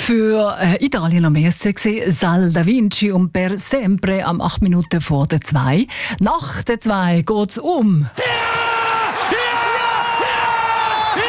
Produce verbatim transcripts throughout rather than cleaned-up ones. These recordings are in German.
Für äh, Italien am ersten gesehen, Sal da Vinci und Per Sempre am acht Minuten vor der zwei. Nach der zwei geht es um... Ja! Ja! Ja!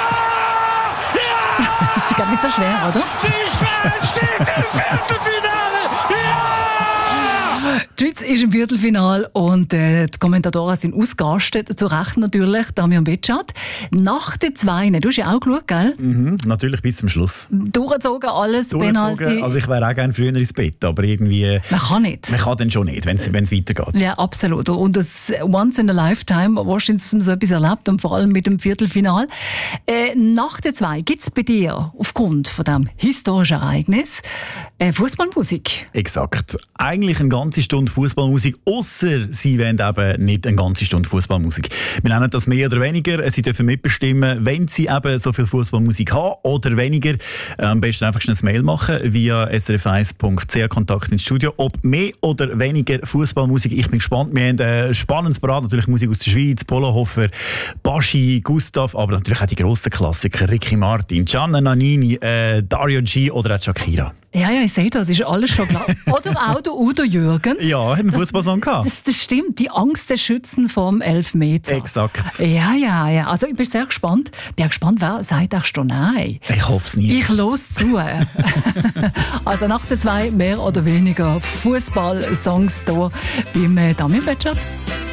Ja! Ja! Das ist gar nicht so schwer, oder? Die Schweiz steht im Viertelfinale! Ja! Die Schweiz ist im Viertelfinale und äh, die Kommentatoren sind ausgerastet. Zu Recht natürlich, Damian Betschart. Nach den zwei, du hast ja auch geschaut, gell? Mhm, natürlich bis zum Schluss. Durchgezogen alles, Penalty. Also ich wäre auch gerne früher ins Bett, aber irgendwie... Man kann nicht. Man kann dann schon nicht, wenn es weitergeht. Ja, absolut. Und das Once in a Lifetime, wahrscheinlich so etwas erlebt und vor allem mit dem Viertelfinal. Äh, nach den zwei, gibt es bei dir aufgrund von diesem historischen Ereignis äh, Fußballmusik? Exakt. Eigentlich eine ganze Stunde Fußballmusik, außer sie wollen eben nicht eine ganze Stunde Fußballmusik. Wir nennen das mehr oder weniger. Sie dürfen mitbestimmen, wenn sie eben so viel Fußballmusik haben oder weniger. Am besten einfach schnell ein Mail machen via s r f eins punkt c h Kontakt ins Studio. Ob mehr oder weniger Fußballmusik. Ich bin gespannt. Wir haben ein spannendes Parade. Natürlich Musik aus der Schweiz, Polohofer, Baschi, Gustav, aber natürlich auch die grossen Klassiker. Ricky Martin, Gianna Nannini, äh, Dario G oder auch Shakira. Ja, ja, ich sehe das, ist alles schon klar. Oder auch der Udo Jürgens. Ja, hat einen Fußballsong gehabt. Das, das stimmt, die Angst der Schützen vom Elfmeter. Exakt. Ja, ja, ja. Also ich bin sehr gespannt. Ich bin gespannt, wer sagt auch schon nein. Ich hoffe es nicht. Ich los zu. Also nach den zwei mehr oder weniger Fußball-Songs hier beim Damian Betschart.